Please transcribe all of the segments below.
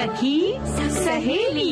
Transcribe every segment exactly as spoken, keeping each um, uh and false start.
सखी सहेली।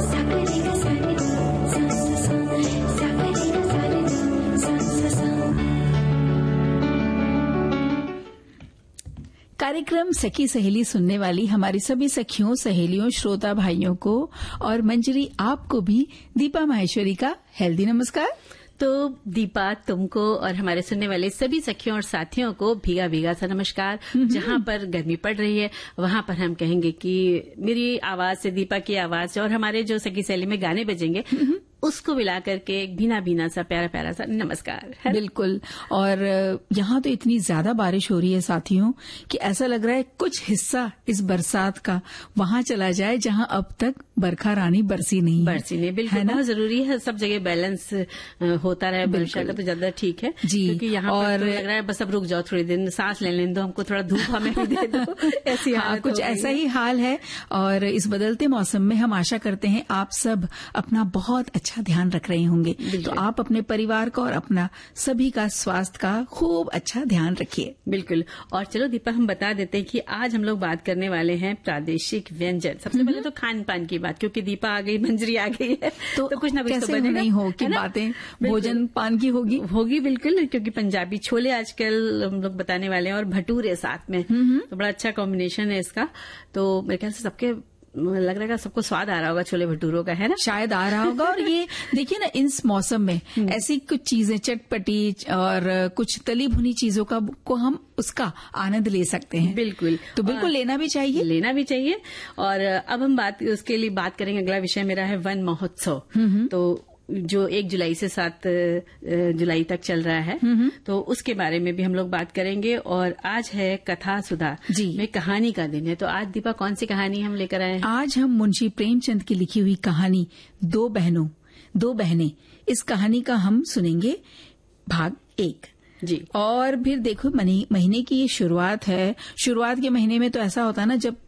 कार्यक्रम सखी सहेली सुनने वाली हमारी सभी सखियों, सहेलियों, श्रोता भाइयों को और मंजरी आपको भी दीपा माहेश्वरी का हेल्दी नमस्कार। तो दीपा, तुमको और हमारे सुनने वाले सभी सखियों और साथियों को भीगा भीगा सा नमस्कार। जहां पर गर्मी पड़ रही है वहां पर हम कहेंगे कि मेरी आवाज से, दीपा की आवाज से और हमारे जो सखी सहेली में गाने बजेंगे उसको मिला करके एक भीना भीना सा प्यारा प्यारा सा नमस्कार। बिल्कुल। और यहाँ तो इतनी ज्यादा बारिश हो रही है साथियों कि ऐसा लग रहा है कुछ हिस्सा इस बरसात का वहां चला जाए जहां अब तक बरखा रानी बरसी नहीं बरसी नहीं। बिल्कुल, बहुत जरूरी है सब जगह बैलेंस होता रहे। वर्षा का तो ज्यादा ठीक है जी। क्योंकि यहाँ और पर तो लग रहा है बस अब रुक जाओ, थोड़ी दिन सांस ले लेने दो, हमको थोड़ा धूप हमें भी दे दो। ऐसी हाँ, कुछ ऐसा ही हाल है। और इस बदलते मौसम में हम आशा करते हैं आप सब अपना बहुत अच्छा ध्यान रख रहे होंगे। तो आप अपने परिवार का और अपना सभी का स्वास्थ्य का खूब अच्छा ध्यान रखिए। बिल्कुल। और चलो दीपा, हम बता देते हैं कि आज हम लोग बात करने वाले हैं प्रादेशिक व्यंजन। सबसे पहले तो खान पान की बात, क्योंकि दीपा आ गई, मंजरी आ गई है तो, तो कुछ ना कुछ कैसे तो बनेगा नहीं हो कि बातें भोजन पान की होगी होगी बिल्कुल, क्योंकि पंजाबी छोले आजकल हम लोग बताने वाले हैं और भटूरे साथ में, तो बड़ा अच्छा कॉम्बिनेशन है इसका। तो मेरे ख्याल से सबके लग रहा है सबको स्वाद आ रहा होगा छोले भटूरों का, है ना? शायद आ रहा होगा। और ये देखिए ना, इस मौसम में ऐसी कुछ चीजें चटपटी और कुछ तली भुनी चीजों का को हम उसका आनंद ले सकते हैं। बिल्कुल। तो बिल्कुल लेना भी चाहिए, लेना भी चाहिए। और अब हम बात उसके लिए बात करेंगे। अगला विषय मेरा है वन महोत्सव, तो जो एक जुलाई से सात जुलाई तक चल रहा है, तो उसके बारे में भी हम लोग बात करेंगे। और आज है कथा सुधा जी में कहानी का दिन है। तो आज दीपा कौन सी कहानी हम लेकर आए हैं? आज हम मुंशी प्रेमचंद की लिखी हुई कहानी दो बहनों दो बहनें, इस कहानी का हम सुनेंगे भाग एक जी। और फिर देखो, महीने की ये शुरुआत है। शुरुआत के महीने में तो ऐसा होता है ना, जब